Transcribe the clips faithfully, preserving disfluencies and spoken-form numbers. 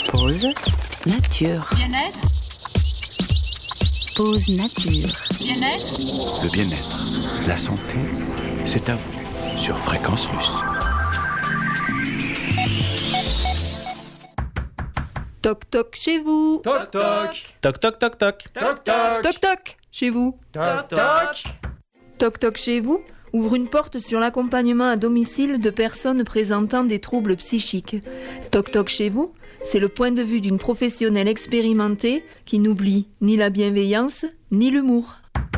Pause nature. Bien-être. Pause nature. Bien-être. Le bien-être, la santé, c'est à vous sur Fréquence Russe. Toc toc chez vous. Toc toc. Toc toc toc toc. Toc toc. Toc toc chez vous. Toc toc. Toc toc chez vous ouvre une porte sur l'accompagnement à domicile de personnes présentant des troubles psychiques. Toc toc chez vous, c'est le point de vue d'une professionnelle expérimentée qui n'oublie ni la bienveillance ni l'humour.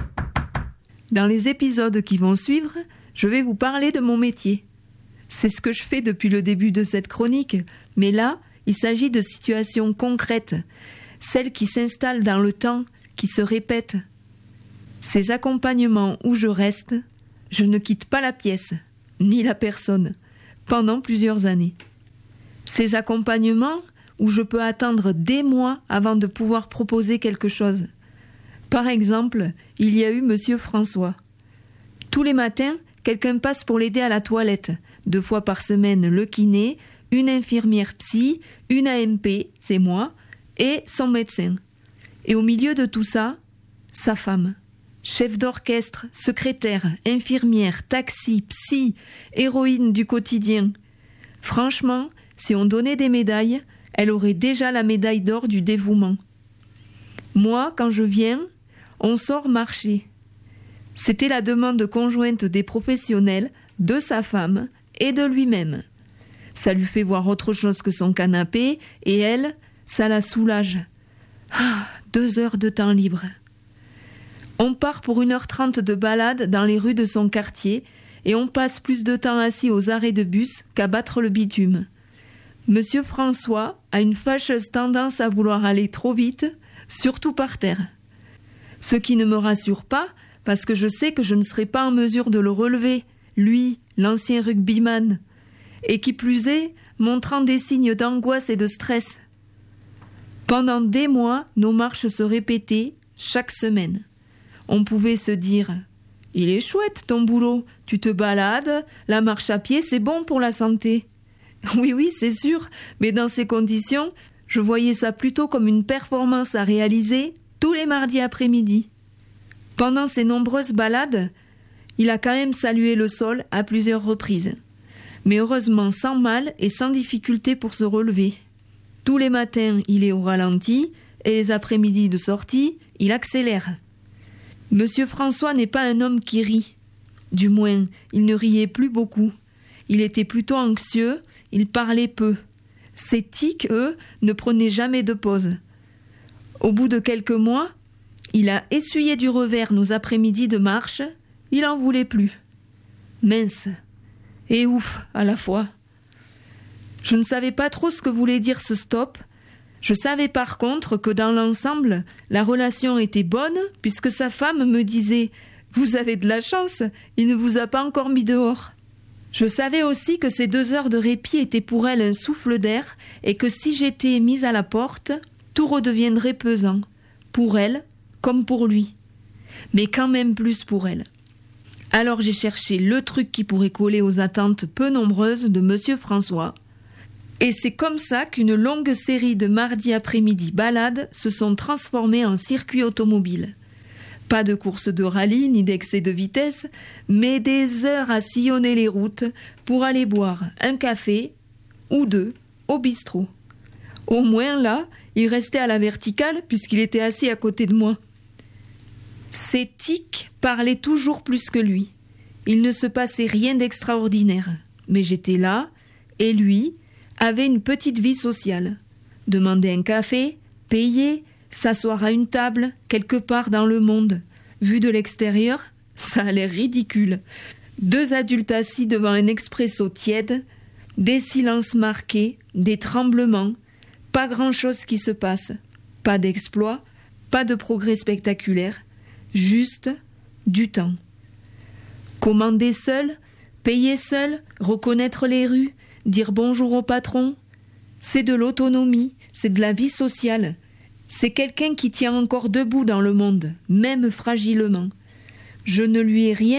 Dans les épisodes qui vont suivre, je vais vous parler de mon métier. C'est ce que je fais depuis le début de cette chronique, mais là, il s'agit de situations concrètes, celles qui s'installent dans le temps, qui se répètent. Ces accompagnements où je reste, je ne quitte pas la pièce, ni la personne, pendant plusieurs années. Ces accompagnements où je peux attendre des mois avant de pouvoir proposer quelque chose. Par exemple, il y a eu Monsieur François. Tous les matins, quelqu'un passe pour l'aider à la toilette. Deux fois par semaine, le kiné, une infirmière psy, une A M P, c'est moi, et son médecin. Et au milieu de tout ça, sa femme. Chef d'orchestre, secrétaire, infirmière, taxi, psy, héroïne du quotidien. Franchement, si on donnait des médailles, elle aurait déjà la médaille d'or du dévouement. Moi, quand je viens, on sort marcher. C'était la demande conjointe des professionnels, de sa femme et de lui-même. Ça lui fait voir autre chose que son canapé, et elle, ça la soulage. Ah, deux heures de temps libre. On part pour une heure trente de balade dans les rues de son quartier et on passe plus de temps assis aux arrêts de bus qu'à battre le bitume. Monsieur François a une fâcheuse tendance à vouloir aller trop vite, surtout par terre. Ce qui ne me rassure pas, parce que je sais que je ne serai pas en mesure de le relever, lui, l'ancien rugbyman, et qui plus est, montrant des signes d'angoisse et de stress. Pendant des mois, nos marches se répétaient chaque semaine. On pouvait se dire « Il est chouette ton boulot, tu te balades, la marche à pied c'est bon pour la santé. » Oui, oui, c'est sûr, mais dans ces conditions, je voyais ça plutôt comme une performance à réaliser tous les mardis après-midi. Pendant ces nombreuses balades, il a quand même salué le sol à plusieurs reprises. Mais heureusement sans mal et sans difficulté pour se relever. Tous les matins, il est au ralenti, et les après-midi de sortie, il accélère. Monsieur François n'est pas un homme qui rit. Du moins, il ne riait plus beaucoup. Il était plutôt anxieux, il parlait peu. Ses tics, eux, ne prenaient jamais de pause. Au bout de quelques mois, il a essuyé du revers nos après-midi de marche, il en voulait plus. Mince et ouf à la fois. Je ne savais pas trop ce que voulait dire ce stop. Je savais par contre que dans l'ensemble, la relation était bonne puisque sa femme me disait « Vous avez de la chance, il ne vous a pas encore mis dehors ». Je savais aussi que ces deux heures de répit étaient pour elle un souffle d'air et que si j'étais mise à la porte, tout redeviendrait pesant, pour elle comme pour lui, mais quand même plus pour elle. Alors j'ai cherché le truc qui pourrait coller aux attentes peu nombreuses de Monsieur François. Et c'est comme ça qu'une longue série de mardis après-midi balades se sont transformées en circuit automobile. Pas de course de rallye ni d'excès de vitesse, mais des heures à sillonner les routes pour aller boire un café ou deux au bistrot. Au moins là, il restait à la verticale puisqu'il était assis à côté de moi. Ses tics parlaient toujours plus que lui. Il ne se passait rien d'extraordinaire, mais j'étais là et lui avait une petite vie sociale. Demander un café, payer, s'asseoir à une table, quelque part dans le monde. Vu de l'extérieur, ça a l'air ridicule. Deux adultes assis devant un expresso tiède, des silences marqués, des tremblements, pas grand-chose qui se passe. Pas d'exploit, pas de progrès spectaculaire, juste du temps. Commander seul, payer seul, reconnaître les rues, dire bonjour au patron, c'est de l'autonomie, c'est de la vie sociale. C'est quelqu'un qui tient encore debout dans le monde, même fragilement. Je ne lui ai rien